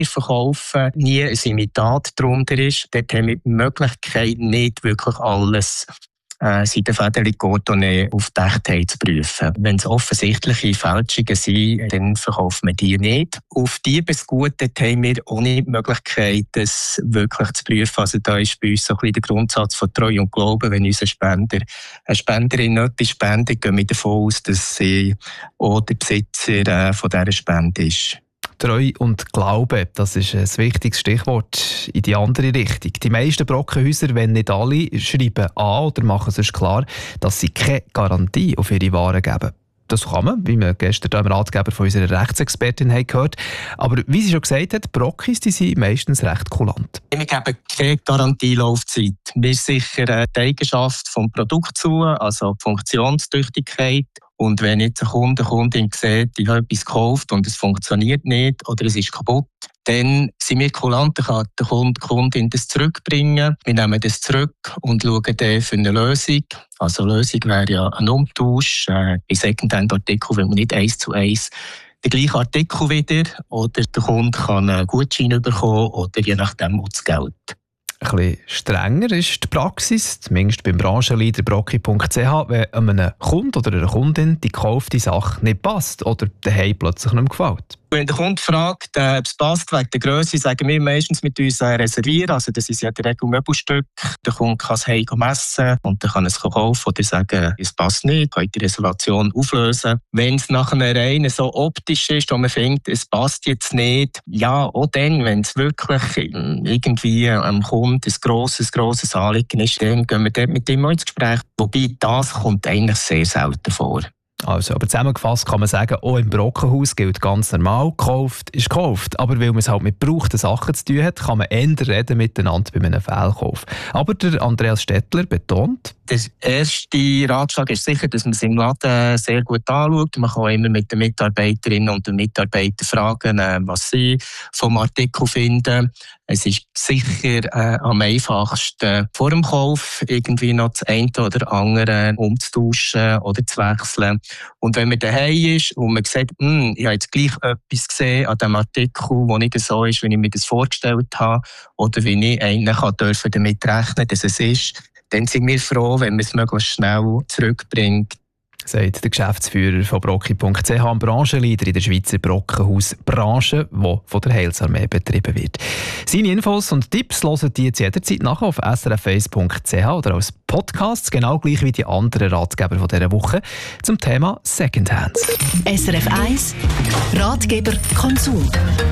verkaufen, nie ein Imitat darunter ist. Dort haben wir die Möglichkeit, nicht wirklich alles Seidenfederli Cotonnet auf die Echtheit zu prüfen. Wenn es offensichtliche Fälschungen sind, dann verkaufen wir die nicht. Auf Diebesgut haben wir auch nicht die Möglichkeit, das wirklich zu prüfen. Also da ist bei uns so ein bisschen der Grundsatz von Treu und Glauben. Wenn unser Spender, eine Spenderin etwas spendet, gehen wir davon aus, dass sie auch der Besitzer von dieser Spende ist. Treu und Glaube, das ist ein wichtiges Stichwort in die andere Richtung. Die meisten Brockenhäuser, wenn nicht alle, schreiben an oder machen es klar, dass sie keine Garantie auf ihre Waren geben. Das kann man, wie wir gestern im Ratgeber von unserer Rechtsexpertin haben gehört. Aber wie sie schon gesagt hat, Brockis, die sind meistens recht kulant. Wir geben keine Garantielaufzeit. Wir sichern die Eigenschaft des Produkts zu, also die Funktionstüchtigkeit. Und wenn jetzt ein Kundin sieht, ich habe etwas gekauft und es funktioniert nicht oder es ist kaputt, dann sind wir kulant, dann kann der Kundin das zurückbringen. Wir nehmen das zurück und schauen dann für eine Lösung. Also Lösung wäre ja ein Umtausch bei Secondhand-Artikeln, wenn man nicht 1:1 den gleichen Artikel wieder oder der Kunde kann einen Gutschein bekommen oder je nachdem auch das Geld. Ein bisschen strenger ist die Praxis, zumindest beim Branchenleader brocki.ch, wenn einem Kunden oder einer Kundin die gekaufte Sache nicht passt oder daheim plötzlich nicht mehr gefällt. Wenn der Kunde fragt, ob es passt wegen der Grösse, sagen wir meistens mit uns reservieren. Also das ist ja der Regel Möbelstück. Der Kunde kann es heim messen und dann kann es kaufen oder sagen, es passt nicht, kann die Reservation auflösen. Wenn es nach einer rein so optisch ist, wo man findet, es passt jetzt nicht, ja, auch dann, wenn es wirklich irgendwie am Kunden ein grosses Anliegen ist, dann gehen wir dort mit ihm ins Gespräch. Wobei das kommt eigentlich sehr selten vor. Also, aber zusammengefasst kann man sagen, auch im Brockenhaus gilt ganz normal, gekauft ist gekauft. Aber weil man es halt mit gebrauchten Sachen zu tun hat, kann man eher reden miteinander bei einem Fehlkauf. Aber der Andreas Stettler betont, der erste Ratschlag ist sicher, dass man es im Laden sehr gut anschaut. Man kann immer mit den Mitarbeiterinnen und den Mitarbeitern fragen, was sie vom Artikel finden. Es ist sicher am einfachsten, vor dem Kauf irgendwie noch das eine oder andere umzutauschen oder zu wechseln. Und wenn man daheim ist und man sieht, ich habe jetzt gleich etwas gesehen an diesem Artikel, das nicht so ist, wie ich mir das vorgestellt habe, oder wie ich eigentlich damit rechnen dass es ist, dann sind wir froh, wenn man es möglichst schnell zurückbringt. Sagt der Geschäftsführer von brocki.ch, ein Branchenleader in der Schweizer Brockenhausbranche, die von der Heilsarmee betrieben wird. Seine Infos und Tipps hören die jetzt jederzeit nach auf srf1.ch oder als Podcast, genau gleich wie die anderen Ratgeber von dieser Woche zum Thema Secondhand. SRF 1 Ratgeber Konsum.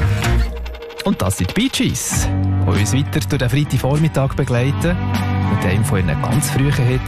Und das sind die Bee Gees, die uns weiter durch den Freitagvormittag begleiten mit einem von ihren ganz frühen Hits.